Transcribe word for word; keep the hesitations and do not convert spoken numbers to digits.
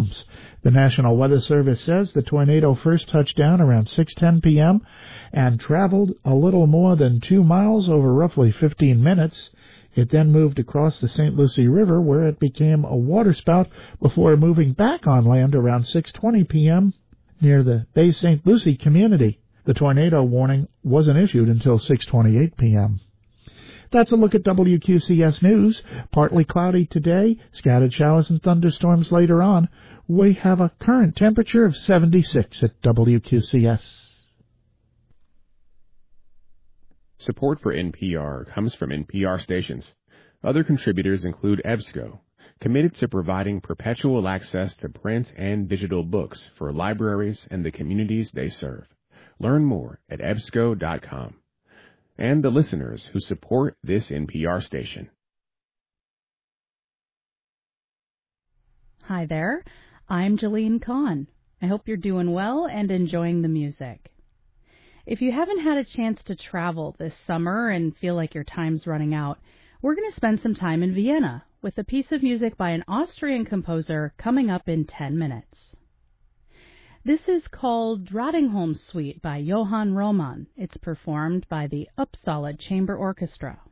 homes. The National Weather Service says the tornado first touched down around six ten p.m. and traveled a little more than two miles over roughly fifteen minutes. It then moved across the Saint Lucie River, where it became a waterspout before moving back on land around six twenty p.m. near the Bay Saint Lucie community. The tornado warning wasn't issued until six twenty-eight p.m. That's a look at W Q C S News. Partly cloudy today, scattered showers and thunderstorms later on. We have a current temperature of seventy-six at W Q C S. Support for N P R comes from N P R stations. Other contributors include EBSCO, committed to providing perpetual access to print and digital books for libraries and the communities they serve. Learn more at E B S C O dot com. And the listeners who support this N P R station. Hi there, I'm Jolene Kahn. I hope you're doing well and enjoying the music. If you haven't had a chance to travel this summer and feel like your time's running out, we're going to spend some time in Vienna with a piece of music by an Austrian composer coming up in ten minutes. This is called Drottningholm Suite by Johann Roman. It's performed by the Uppsala Chamber Orchestra.